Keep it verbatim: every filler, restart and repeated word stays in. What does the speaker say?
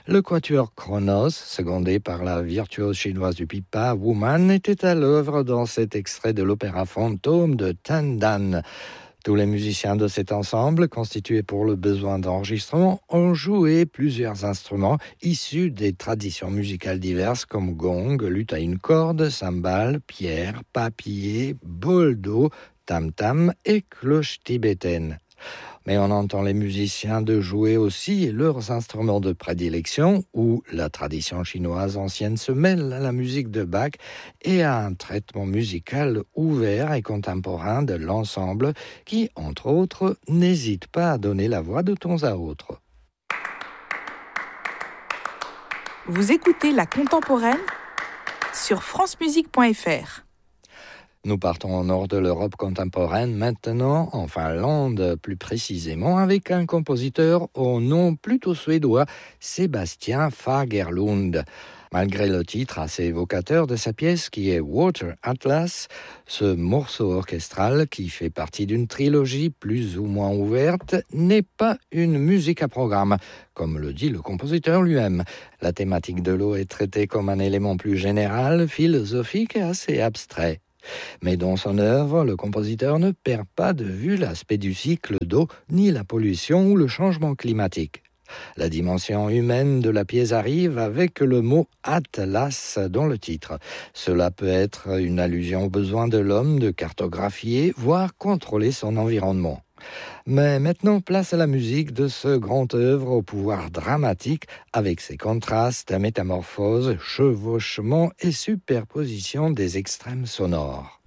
Le quatuor Kronos, secondé par la virtuose chinoise du pipa Woman, était à l'œuvre dans cet extrait de l'opéra fantôme de Tan Dan. Tous les musiciens de cet ensemble, constitué pour le besoin d'enregistrement, ont joué plusieurs instruments issus des traditions musicales diverses comme gong, luth à une corde, cymbale, pierre, papier, boldo, tam-tam et cloche tibétaine. Mais on entend les musiciens de jouer aussi leurs instruments de prédilection, où la tradition chinoise ancienne se mêle à la musique de Bach et à un traitement musical ouvert et contemporain de l'ensemble qui, entre autres, n'hésite pas à donner la voix de temps à autre. Vous écoutez La Contemporaine sur france musique point f r. Nous partons au nord de l'Europe contemporaine maintenant, en Finlande plus précisément, avec un compositeur au nom plutôt suédois, Sébastien Fagerlund. Malgré le titre assez évocateur de sa pièce qui est Water Atlas, ce morceau orchestral qui fait partie d'une trilogie plus ou moins ouverte n'est pas une musique à programme, comme le dit le compositeur lui-même. La thématique de l'eau est traitée comme un élément plus général, philosophique et assez abstrait. Mais dans son œuvre, le compositeur ne perd pas de vue l'aspect du cycle d'eau, ni la pollution ou le changement climatique. La dimension humaine de la pièce arrive avec le mot « Atlas » dans le titre. Cela peut être une allusion au besoin de l'homme de cartographier, voire contrôler son environnement. Mais maintenant, place à la musique de ce grand œuvre au pouvoir dramatique, avec ses contrastes, métamorphoses, chevauchements et superpositions des extrêmes sonores.